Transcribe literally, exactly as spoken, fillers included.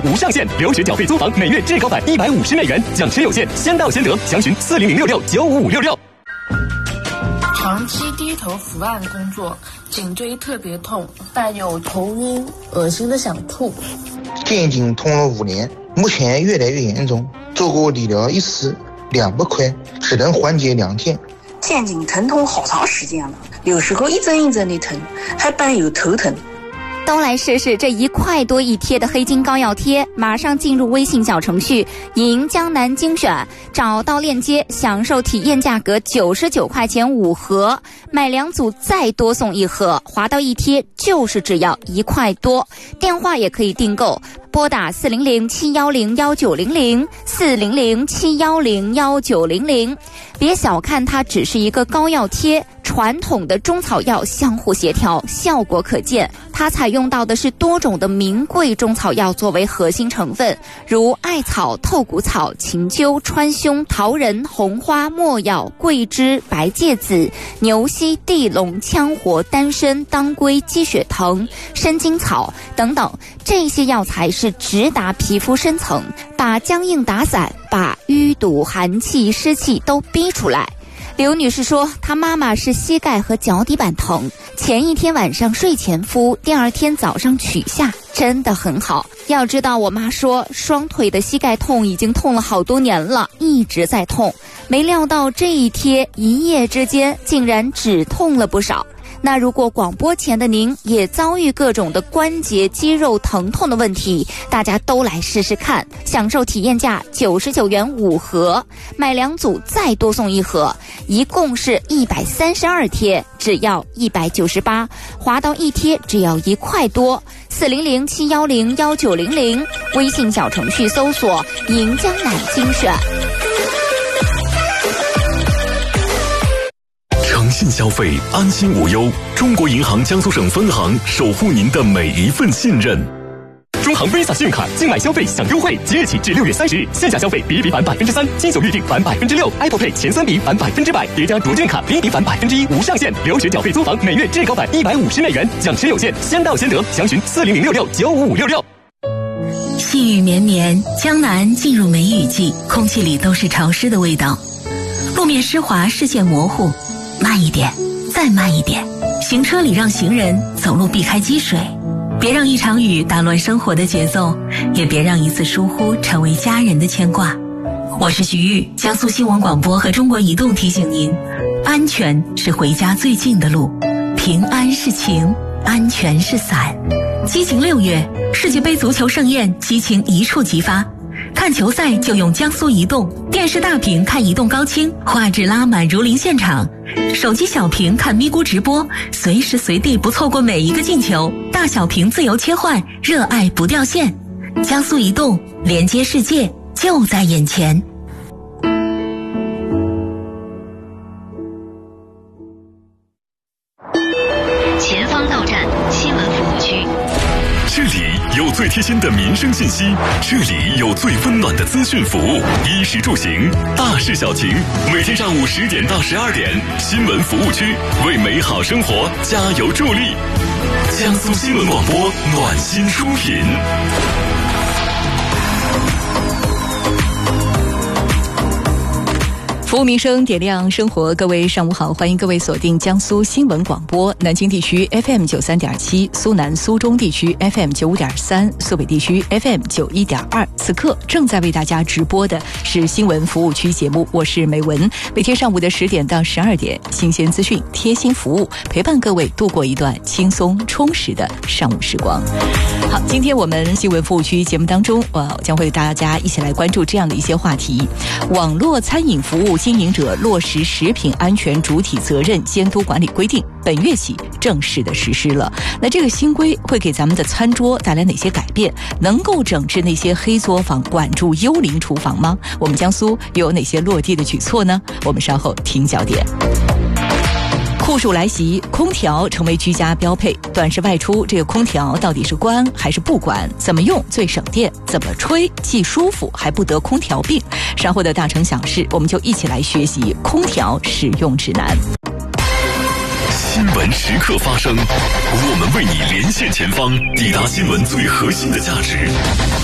一无上限，留学缴费租房每月至高返一百五十美元，奖池有限，先到先得，详询四零零六六九五五六六。 长期低头伏案工作，颈椎特别痛，带有头晕、恶心的想吐。 肩颈痛了五年，目前越来越严重，做过理疗一次，两百块只能缓解两天。 肩颈疼痛好长时间了，有时候一阵一阵的疼，还伴有头疼。 都来试试这一块多一贴的黑金膏药贴，马上进入微信小程序赢江南精选，找到链接享受体验价格九十九块钱五盒，买两组再多送一盒，划到一贴就是只要一块多。电话也可以订购，拨打四零零七幺零幺九零零四零零七幺零幺九零零。别小看它只是一个膏药贴，传统的中草药相互协调，效果可见。它采用到的是多种的名贵中草药作为核心成分，如艾草、透骨草、秦灸、川芎、桃仁、红花、没药、桂枝、白芥子、牛膝、地龙、羌活、丹参、当归、鸡血藤、生筋草等等，这些药材是直达皮肤深层，把僵硬打散，把淤堵、寒气、湿气都逼出来。刘女士说，她妈妈是膝盖和脚底板疼，前一天晚上睡前敷，第二天早上取下，真的很好。要知道我妈说双腿的膝盖痛已经痛了好多年了，一直在痛，没料到这一贴一夜之间竟然止痛了不少。那如果广播前的您也遭遇各种的关节肌肉疼痛的问题，大家都来试试看，享受体验价九十九元五盒，买两组再多送一盒，一共是一百三十二贴，只要一百九十八，划到一贴只要一块多。四零零七幺零幺九零零，微信小程序搜索赢江南精选。 诚信消费，安心无忧。中国银行江苏省分行守护您的每一份信任。 中行 Visa 信用卡境外消费享优惠，即日起至六月三十日，线下消费比一比返百分之三，金九预定返百分之六 ，Apple Pay 前三笔返百分之百，叠加卓健卡比一比返百分之一无上限，留学缴费租房每月至高返一百五十美元，奖池有限，先到先得，详询四零零六六九五五六六。 细雨绵绵，江南进入梅雨季，空气里都是潮湿的味道，路面湿滑，视线模糊。慢一点，再慢一点，行车礼让行人，走路避开积水，别让一场雨打乱生活的节奏，也别让一次疏忽成为家人的牵挂。我是徐玉，江苏新闻广播和中国移动提醒您，安全是回家最近的路，平安是情，安全是伞。激情六月，世界杯足球盛宴，激情一触即发。看球赛就用江苏移动，电视大屏看移动高清，画质拉满如临现场；手机小屏看咪咕直播，随时随地不错过每一个进球，大小屏自由切换，热爱不掉线。江苏移动，连接世界就在眼前。 前方到站新闻服务区。 这里有最贴心的民生信息，这里有最温暖的资讯服务，衣食住行，大事小情。每天上午十点到十二点，新闻服务区为美好生活加油助力。江苏新闻广播暖心出品。 服务民生，点亮生活。各位上午好，欢迎各位锁定江苏新闻广播，南京地区 F M 九三点七，苏南苏中地区 F M 九五点三，苏北地区 F M 九一点二。此刻正在为大家直播的是新闻服务区节目，我是美文。每天上午的十点到十二点，新鲜资讯、贴心服务，陪伴各位度过一段轻松充实的上午时光。好，今天我们新闻服务区节目当中，我将会为大家一起来关注这样的一些话题：网络餐饮服务经营者落实食品安全主体责任监督管理规定，本月起正式的实施了。那这个新规会给咱们的餐桌带来哪些改变？能够整治那些黑作坊，管住幽灵厨房吗？我们江苏又有哪些落地的举措呢？我们稍后听焦点。酷暑来袭，空调成为居家标配。短时外出，这个空调到底是关还是不关？怎么用最省电？怎么吹既舒服还不得空调病？稍后的大城小事，我们就一起来学习空调使用指南。 新闻时刻发生，我们为你连线前方，抵达新闻最核心的价值。